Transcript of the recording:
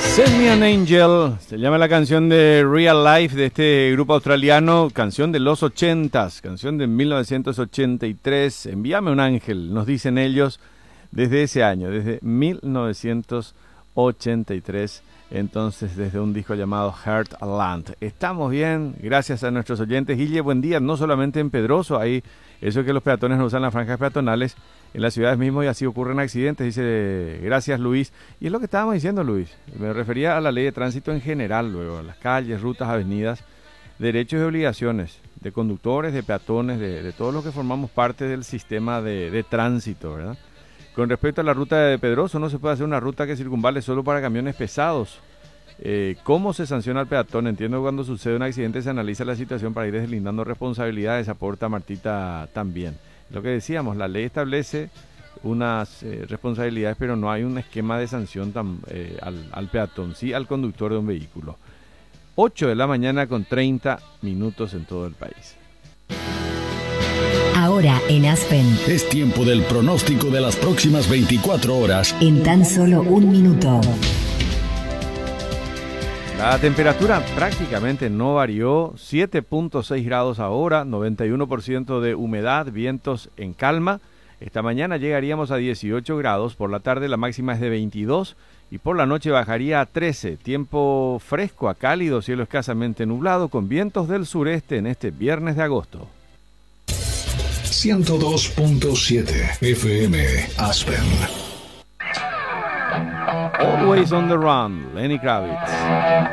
Send Me an Angel, se llama la canción de Real Life de este grupo australiano, canción de los 80s, canción de 1983. Envíame un ángel, nos dicen ellos, desde ese año, desde 1983, entonces desde un disco llamado Heartland. Estamos bien, gracias a nuestros oyentes. Guille, buen día, no solamente en Pedroso, ahí eso que los peatones no usan las franjas peatonales, en las ciudades mismas y así ocurren accidentes, dice, gracias Luis. Y es lo que estábamos diciendo, Luis, me refería a la ley de tránsito en general, luego, a las calles, rutas, avenidas, derechos y obligaciones de conductores, de peatones, de todos los que formamos parte del sistema de tránsito, ¿verdad? Con respecto a la ruta de Pedroso, no se puede hacer una ruta que circunvale solo para camiones pesados. ¿Cómo se sanciona al peatón? Entiendo que cuando sucede un accidente se analiza la situación para ir deslindando responsabilidades, aporta Martita también. Lo que decíamos, la ley establece unas responsabilidades, pero no hay un esquema de sanción al peatón, sí al conductor de un vehículo. 8 de la mañana con 30 minutos en todo el país. Ahora en Aspen. Es tiempo del pronóstico de las próximas 24 horas. En tan solo un minuto. La temperatura prácticamente no varió, 7.6 grados ahora, 91% de humedad, vientos en calma. Esta mañana llegaríamos a 18 grados, por la tarde la máxima es de 22 y por la noche bajaría a 13. Tiempo fresco a cálido, cielo escasamente nublado con vientos del sureste en este viernes de agosto. 102.7 FM Aspen. Always on the Run, Lenny Kravitz.